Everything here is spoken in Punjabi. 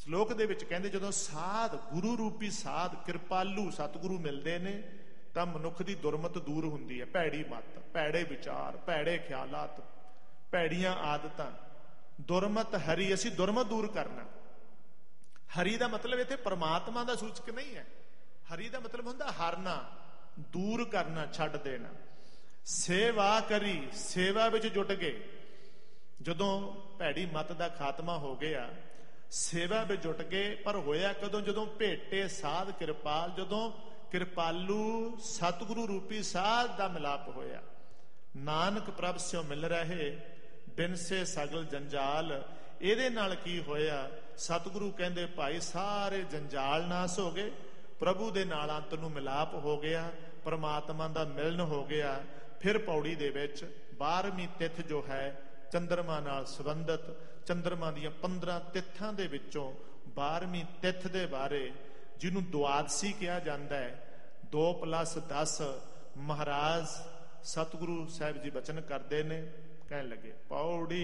ਸ਼ਲੋਕ ਦੇ ਵਿੱਚ ਕਹਿੰਦੇ ਜਦੋਂ ਸਾਧ, ਗੁਰੂ ਰੂਪੀ ਸਾਧ, ਕਿਰਪਾਲੂ ਸਤਿਗੁਰੂ ਮਿਲਦੇ ਨੇ ਤਾਂ ਮਨੁੱਖ ਦੀ ਦੁਰਮਤ ਦੂਰ ਹੁੰਦੀ ਹੈ। ਭੈੜੀ ਮੱਤ, ਭੈੜੇ ਵਿਚਾਰ, ਭੈੜੇ ਖਿਆਲਾਤ, ਭੈੜੀਆਂ ਆਦਤਾਂ, ਦੁਰਮਤ ਹਰੀ, ਅਸੀਂ ਦੁਰਮਤ ਦੂਰ ਕਰਨਾ। ਹਰੀ ਦਾ ਮਤਲਬ ਇੱਥੇ ਪਰਮਾਤਮਾ ਦਾ ਸੂਚਕ ਨਹੀਂ ਹੈ। ਹਰੀ ਦਾ ਮਤਲਬ ਹੁੰਦਾ ਹਰਨਾ, ਦੂਰ ਕਰਨਾ, ਛੱਡ ਦੇਣਾ। ਸੇਵਾ ਕਰੀ, ਸੇਵਾ ਵਿੱਚ ਜੁਟ ਗਏ। ਜਦੋਂ ਭੈੜੀ ਮੱਤ ਦਾ ਖਾਤਮਾ ਹੋ ਗਿਆ, ਸੇਵਾ ਵਿੱਚ ਜੁਟ ਗਏ। ਪਰ ਹੋਇਆ ਕਦੋਂ? ਜਦੋਂ ਭੇਟੇ ਸਾਧ ਕਿਰਪਾਲ, ਜਦੋਂ ਕਿਰਪਾਲੂ ਸਤਿਗੁਰੂ ਰੂਪੀ ਸਾਧ ਦਾ ਮਿਲਾਪ ਹੋਇਆ। ਨਾਨਕ ਪ੍ਰਭ ਸਿਓ ਮਿਲ ਰਹੇ, ਬਿਨ ਸੇ ਸਗਲ ਜੰਜਾਲ। ਇਹਦੇ ਨਾਲ ਕੀ ਹੋਇਆ? ਸਤਿਗੁਰੂ ਕਹਿੰਦੇ ਭਾਈ ਸਾਰੇ ਜੰਜਾਲ ਨਾਸ ਹੋ ਗਏ, ਪ੍ਰਭੂ ਦੇ ਨਾਲ ਅੰਤ ਨੂੰ ਮਿਲਾਪ ਹੋ ਗਿਆ, ਪਰਮਾਤਮਾ ਦਾ ਮਿਲਨ ਹੋ ਗਿਆ। ਫਿਰ ਪੌੜੀ ਦੇ ਵਿੱਚ 12ਵੀਂ ਤਿੱਥ ਜੋ ਹੈ ਚੰਦਰਮਾ ਨਾਲ ਸੰਬੰਧਿਤ, ਚੰਦਰਮਾ ਦੀਆਂ 15 ਤਿੱਥਾਂ ਦੇ ਵਿੱਚੋਂ 12ਵੀਂ ਤਿੱਥ ਦੇ ਬਾਰੇ, ਜਿਹਨੂੰ ਦੁਆਦਸੀ ਕਿਹਾ ਜਾਂਦਾ ਹੈ, 2+10 ਮਹਾਰਾਜ ਸਤਿਗੁਰੂ ਸਾਹਿਬ ਜੀ ਬਚਨ ਕਰਦੇ ਨੇ। ਕਹਿਣ ਲੱਗੇ ਪੌੜੀ